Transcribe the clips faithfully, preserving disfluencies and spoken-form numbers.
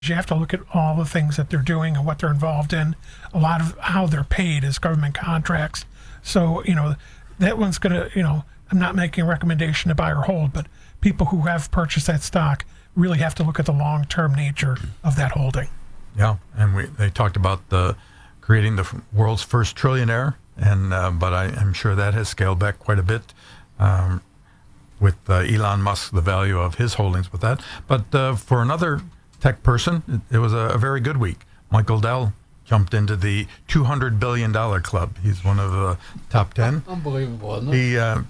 You have to look at all the things that they're doing and what they're involved in. A lot of how they're paid is government contracts. So, you know, that one's going to, you know, I'm not making a recommendation to buy or hold, but people who have purchased that stock really have to look at the long-term nature of that holding. Yeah, and we they talked about the creating the world's first trillionaire, and uh, but I, I'm sure that has scaled back quite a bit um, with uh, Elon Musk, the value of his holdings with that. But uh, for another tech person, it, it was a, a very good week. Michael Dell jumped into the two hundred billion dollars club. He's one of the top ten. Unbelievable, isn't it? He, uh,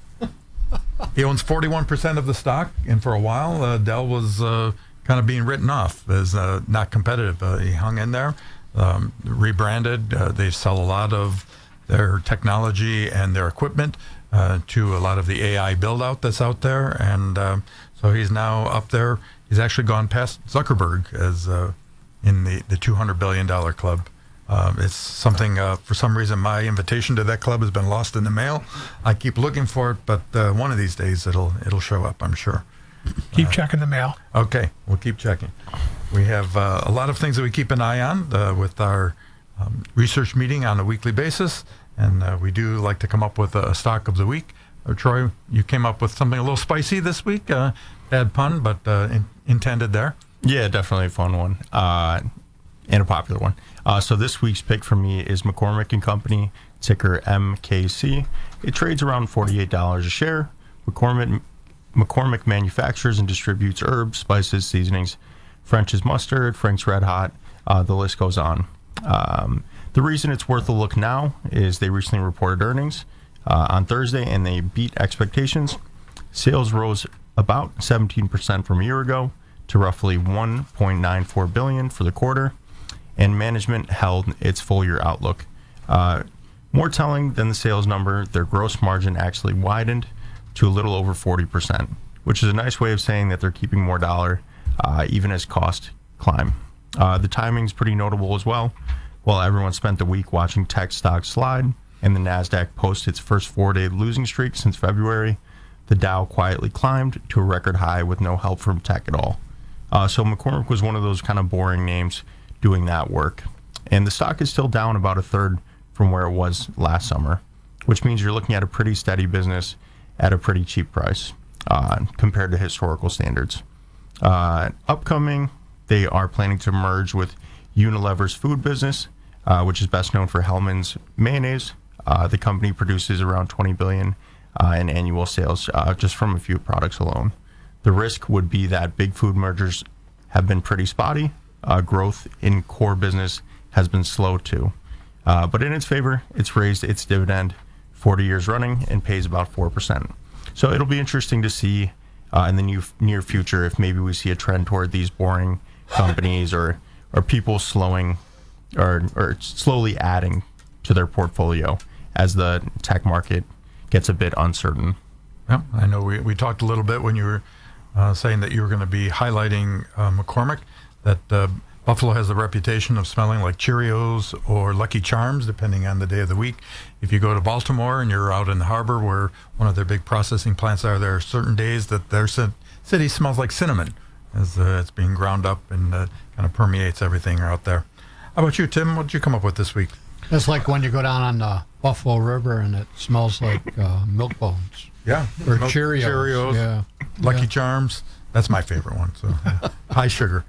he owns forty-one percent of the stock, and for a while, uh, Dell was uh, kind of being written off as uh, not competitive. Uh, he hung in there, um, rebranded. Uh, they sell a lot of their technology and their equipment uh, to a lot of the A I build-out that's out there, and uh, so he's now up there. He's actually gone past Zuckerberg as uh, in the, the two hundred billion dollars club. Uh, it's something, uh, for some reason, my invitation to that club has been lost in the mail. I keep looking for it, but uh, one of these days it'll it'll show up, I'm sure. Keep uh, checking the mail. Okay, we'll keep checking. We have uh, a lot of things that we keep an eye on uh, with our um, research meeting on a weekly basis, and uh, we do like to come up with a, a stock of the week. Uh, Troy, you came up with something a little spicy this week. Uh, bad pun, but uh, in, intended there. Yeah, definitely a fun one, uh, and a popular one. Uh, so this week's pick for me is McCormick and Company, ticker M K C. It trades around forty-eight dollars a share. McCormick, McCormick manufactures and distributes herbs, spices, seasonings, French's mustard, Frank's Red Hot. Uh, the list goes on. Um, the reason it's worth a look now is they recently reported earnings uh, on Thursday, and they beat expectations. Sales rose about seventeen percent from a year ago to roughly one point nine four billion dollars for the quarter, and management held its full-year outlook. Uh, more telling than the sales number, their gross margin actually widened to a little over forty percent, which is a nice way of saying that they're keeping more dollar, uh, even as costs climb. Uh, the timing's pretty notable as well. While everyone spent the week watching tech stocks slide and the NASDAQ post its first four-day losing streak since February, the Dow quietly climbed to a record high with no help from tech at all. Uh, so McCormick was one of those kind of boring names doing that work. And the stock is still down about a third from where it was last summer, which means you're looking at a pretty steady business at a pretty cheap price uh, compared to historical standards. Uh, upcoming, they are planning to merge with Unilever's food business, uh, which is best known for Hellmann's mayonnaise. Uh, the company produces around twenty billion dollars uh, in annual sales uh, just from a few products alone. The risk would be that big food mergers have been pretty spotty. Uh, growth in core business has been slow too. Uh, but in its favor, it's raised its dividend forty years running and pays about four percent. So it'll be interesting to see uh, in the new, near future if maybe we see a trend toward these boring companies or, or people slowing or, or slowly adding to their portfolio as the tech market gets a bit uncertain. Yeah, I know we, we talked a little bit when you were uh, saying that you were going to be highlighting uh, McCormick, that uh, Buffalo has the reputation of smelling like Cheerios or Lucky Charms, depending on the day of the week. If you go to Baltimore and you're out in the harbor where one of their big processing plants are, there are certain days that their c- city smells like cinnamon as uh, it's being ground up and uh, kind of permeates everything out there. How about you, Tim? What did you come up with this week? It's like when you go down on the Buffalo River and it smells like uh, milk bones. Yeah. Or Milk- Cheerios. Cheerios, Yeah. Lucky Yeah. Charms. That's my favorite one. So high sugar.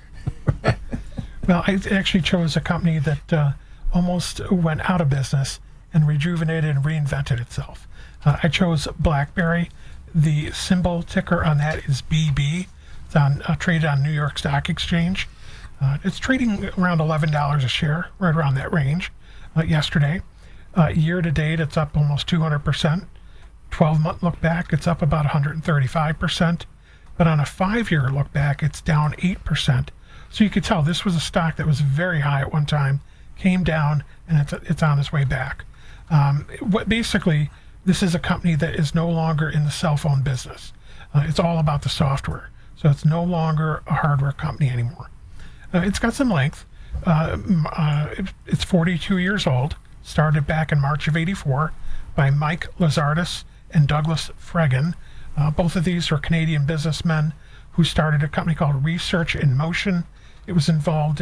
Well, I actually chose a company that uh, almost went out of business and rejuvenated and reinvented itself. Uh, I chose BlackBerry. The symbol ticker on that is B B. It's on, uh, traded on New York Stock Exchange. Uh, it's trading around eleven dollars a share, right around that range, uh, yesterday. Uh, year to date, it's up almost two hundred percent. twelve-month look back, it's up about one hundred thirty-five percent. But on a five-year look back, it's down eight percent. So you could tell this was a stock that was very high at one time, came down, and it's it's on its way back. Um, what basically, this is a company that is no longer in the cell phone business. Uh, it's all about the software. So it's no longer a hardware company anymore. Uh, it's got some length. Uh, uh, it, it's forty-two years old. Started back in March of eighty-four by Mike Lazardis and Douglas Fregan. Uh, both of these are Canadian businessmen who started a company called Research in Motion it was involved